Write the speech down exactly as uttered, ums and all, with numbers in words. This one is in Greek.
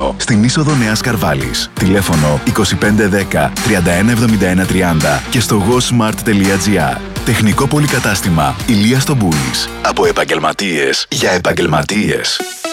Κέντρο, στην είσοδο Νέας Καρβάλης. Τηλέφωνο είκοσι πέντε δέκα τριάντα ένα εβδομήντα ένα τριάντα και στο gosmart τελεία gr. Τεχνικό πολυκατάστημα Ηλίας Τομπούλης. Από επαγγελματίες για επαγγελματίες.